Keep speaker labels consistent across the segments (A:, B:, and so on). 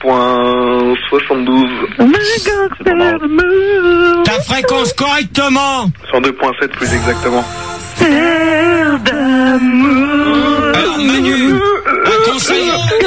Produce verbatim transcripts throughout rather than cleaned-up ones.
A: point soixante-douze.
B: Ta fréquence correctement.
A: cent deux point sept plus exactement.
B: Alors Manu, un conseil.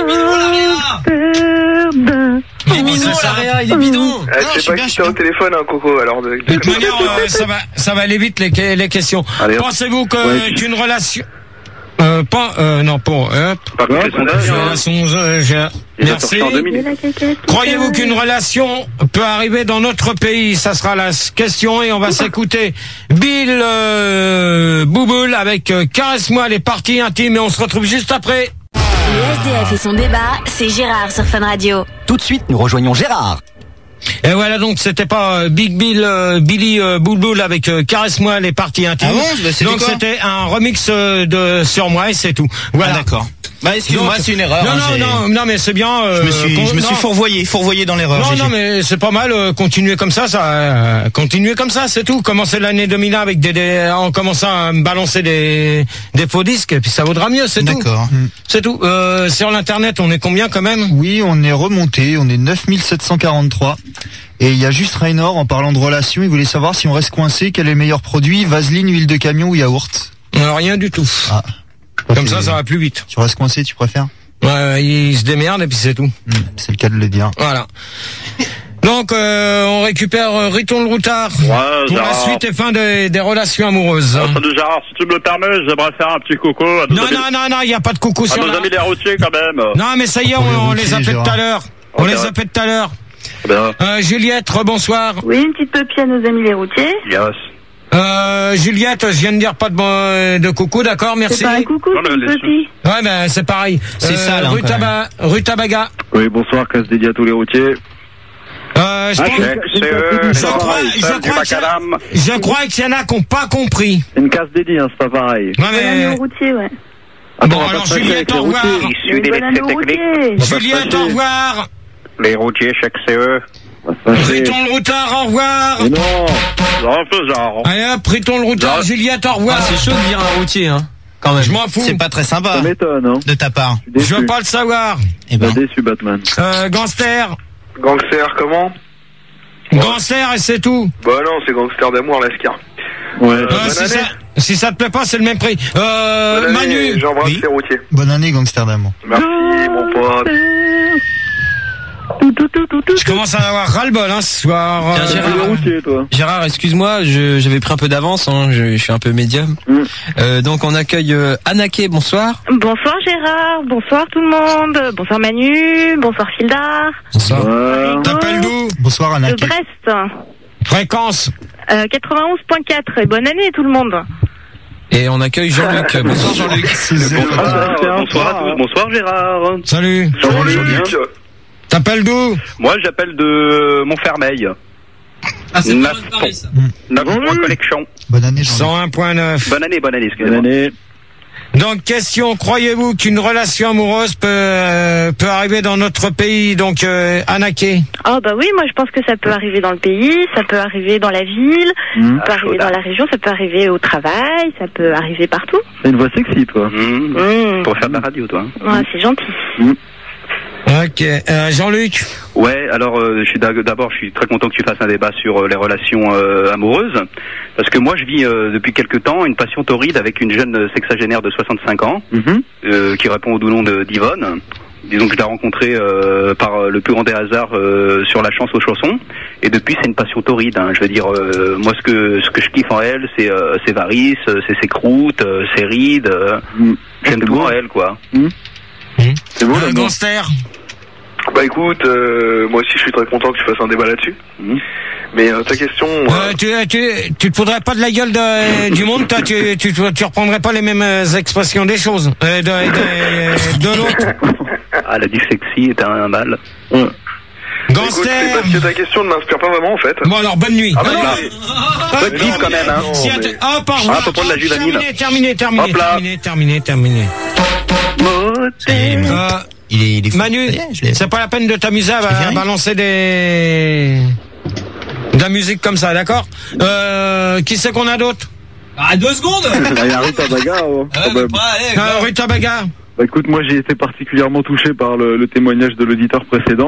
C: Il est bidon, l'Aréa, il est bidon.
A: Eh, je sais pas qui t'es au téléphone, hein, Coco, alors... De,
B: De toute manière, euh, ça va, ça va aller vite, les, les questions.
A: Allez,
B: pensez-vous que,
A: ouais,
B: qu'une relation... Euh, pas, euh, non, pour, hop.
A: Par contre, les
B: Relation, euh, j'ai- Merci. Croyez-vous qu'une relation peut arriver dans notre pays? Ça sera la question et on va s'écouter Bill euh, Bouboule avec euh, Caresse-moi les parties intimes et on se retrouve juste après.
D: Le S D F et son débat, c'est Gérard sur Fun Radio.
E: Tout de suite, nous rejoignons Gérard.
B: Et voilà, donc c'était pas euh, Big Bill, euh, Billy euh, Bouboule avec euh, Caresse-moi les parties intimes.
C: Ah bon, bah, c'était
B: donc
C: quoi
B: c'était un remix euh, de Sur moi et c'est tout. Voilà.
C: Ah, d'accord. Bah excuse-moi, c'est une erreur.
B: Non,
C: hein,
B: non,
C: j'ai-
B: non, non, mais c'est bien. Euh,
C: Je me suis,
B: con-
C: je me suis
B: non.
C: fourvoyé, fourvoyé dans l'erreur.
B: Non,
C: Gégé.
B: non, mais c'est pas mal. Euh, continuer comme ça, ça, euh, continuer comme ça, c'est tout. Commencer l'année deux mille un avec des, des, en commençant à me balancer des, des faux disques, et puis ça vaudra mieux, c'est tout.
C: D'accord.
B: C'est tout. Euh, sur l'internet, on est combien quand même?
F: Oui, on est remonté, on est neuf mille sept cent quarante-trois. Et il y a juste Raynor, en parlant de relations, il voulait savoir si on reste coincé, quel est le meilleur produit, vaseline, huile de camion ou yaourt?
B: Euh, rien du tout.
F: Ah.
B: Comme ça, ça va plus vite.
F: Tu restes coincé, tu préfères?
B: Ouais, il se démerde et puis c'est tout.
F: Mmh, c'est le cas de le dire.
B: Voilà. Donc, euh, on récupère euh, Riton le Routard
G: Ouais,
B: pour la
G: Gérard.
B: suite et fin des, des relations amoureuses.
G: Oh, salut Gérard, si tu me le permets, j'aimerais faire un petit coucou à nos
B: Non,
G: amis,
B: non, non, non, il n'y a pas de coucou
G: à
B: sur
G: nos
B: la...
G: amis les routiers quand même.
B: Non, mais ça y est, on, on les a fait tout à l'heure. On
G: Ok,
B: les
G: ouais.
B: a fait tout à l'heure.
G: Bien.
B: Euh, Juliette, rebonsoir.
H: Oui, une petite pupille à nos amis les routiers.
G: Yes.
B: Euh, Juliette, je viens de dire pas de, bon- de coucou, d'accord, merci.
H: C'est pas un coucou,
G: Non,
H: c'est
G: mais
H: une
G: les
H: pupille.
B: Ouais, ben, c'est pareil.
C: C'est sale, hein,
B: rue,
C: quand
B: Taba- rue Tabaga.
A: Oui, bonsoir, casse dédié à tous les routiers.
B: Euh, je,
G: Ah,
B: pense-
G: check, c'est eux,
B: je
G: les
B: crois,
G: oreilles,
B: je
G: seul du
B: crois que ça-
G: macadam.
B: je crois qu'il y en a qui n'ont pas compris.
A: C'est une casse dédiée, hein, c'est pas pareil.
B: Ouais,
H: Bonne année
B: mais...
H: aux routiers, ouais.
B: Bon,
A: on va
B: alors
A: pas se
B: Juliette,
A: fâcher
B: au
A: avec les
B: revoir.
A: routiers.
G: Issus des
H: Bonne année aux
G: métiers techniques.
H: routiers.
B: Juliette, au revoir.
G: Les routiers, check, c'est eux.
B: Riton le Routard, au revoir.
A: Mais non.
G: Non, un peu genre.
B: Allez hop, Riton le Routard,
G: Non.
B: Juliette, au revoir.
C: Ah, c'est chaud de dire un routier, hein. Quand même.
B: Je m'en fous.
C: C'est pas très sympa
A: Ça m'étonne, hein.
C: de ta part.
A: Je
B: Je
A: suis
B: veux
A: déçu.
B: pas le savoir.
C: Eh ben.
A: Pas déçu, Batman.
B: Euh, Gangster.
A: Gangster, comment?
B: Gangster et c'est tout.
A: Bah non, c'est Gangster d'amour, Lascar. Ouais.
B: Euh,
A: bonne
B: si,
A: année.
B: ça, si ça te plaît pas, c'est le même prix. Euh,
A: Bonne année,
B: Manu.
A: j'embrasse
C: Oui.
A: les routiers.
F: Bonne année, Gangster d'amour.
A: Merci, mon pote.
B: Je commence à en avoir ras-le-bol, hein, ce soir.
C: Tiens,
B: Euh,
C: Gérard.
A: Les routiers, toi.
I: Gérard, excuse-moi, je- j'avais pris un peu d'avance, hein, je, je suis un peu médium.
A: Mm.
I: Euh, donc on accueille euh, Anaké, bonsoir.
H: Bonsoir Gérard, bonsoir tout le monde, bonsoir Manu, bonsoir Fildar,
B: Bonsoir.
A: Ouais.
B: T'appelles d'où?
F: Bonsoir,
H: de
F: Anaké.
H: Brest,
B: Fréquence.
H: euh, quatre-vingt-onze virgule quatre, et bonne année tout le monde.
I: Et on accueille Jean-Luc. Bonsoir Jean-Luc.
G: Bonsoir, bonsoir à tous. Bonsoir Gérard.
B: Salut.
A: Jean-Luc.
B: T'appelles d'où?
G: Moi, j'appelle de Montfermeil.
I: Ah,
G: c'est pas de Paris, ça. neuf points collection.
F: Bonne année, Jean-Luc.
B: cent un virgule neuf.
G: Bonne année, bonne année,
A: Bonne
G: excusez-moi.
A: année.
B: Donc, question, croyez-vous qu'une relation amoureuse peut, euh, peut arriver dans notre pays? Donc, euh, Anaké.
H: Oh bah oui, moi je pense que ça peut arriver dans le pays, ça peut arriver dans la ville,
A: Mmh.
H: ça peut arriver dans la région, ça peut arriver au travail, ça peut arriver partout.
A: C'est une voix sexy, toi.
G: Mmh.
H: Mmh.
G: Pour faire de la radio, toi.
H: Ouais, c'est gentil.
B: Ok. Euh, Jean-Luc.
G: Ouais, alors euh, je suis d'ab- d'abord je suis très content que tu fasses un débat sur euh, les relations euh, amoureuses, parce que moi je vis euh, depuis quelque temps une passion torride avec une jeune sexagénaire de soixante-cinq ans
A: Mhm.
G: euh, qui répond au doux nom de d'Yvonne. Disons que je l'ai rencontrée euh, par euh, le plus grand des hasards euh, sur la chance aux chaussons, et depuis c'est une passion torride. Hein. Je veux dire, euh, moi ce que ce que je kiffe en elle, c'est euh, ses varices, euh, c'est ses croûtes, euh, ses rides. Euh,
A: Mmh.
G: J'aime
A: C'est
G: tout
A: beau.
G: en elle, quoi.
A: C'est beau,
B: Euh,
A: l'amour.
B: Gangster.
A: Bah écoute, euh, moi aussi je suis très content que tu fasses un débat là-dessus.
G: Mmh.
A: Mais euh, ta question... euh,
B: Euh, tu, tu, tu te foudrais pas de la gueule de, du monde, toi, tu, tu, tu reprendrais pas les mêmes euh, expressions des choses, euh, de, de, de l'autre.
G: Ah, la dit sexy est un mal.
A: ouais. Écoute, c'est
B: Gangster.
A: parce que ta question ne m'inspire pas vraiment en fait.
B: Bon alors, bonne nuit.
A: Ah bah
G: Voilà.
A: non,
G: Bonne vive quand même, hein.
B: Si,
A: mais-
B: att- hop, au revoir.
G: Ah, faut prendre la juvanine.
B: Terminé, terminé, terminé,
G: Hop là.
B: terminé, terminé, terminé. Euh,
C: Il est, il est fou.
B: Manu,
C: Ça y est, je l'ai-
B: c'est pas la peine de t'amuser à,
C: l'ai
B: à
C: viré.
B: balancer des... de la musique comme ça, d'accord? Euh, qui c'est qu'on a d'autre?
I: Ah, deux secondes.
A: Il y a Rita Baga, oh,
I: Ah,
A: quand même.
I: bah, allez,
B: Euh, Rue Tabaga.
A: Bah écoute, moi j'ai été particulièrement touché par le, le témoignage de l'auditeur précédent.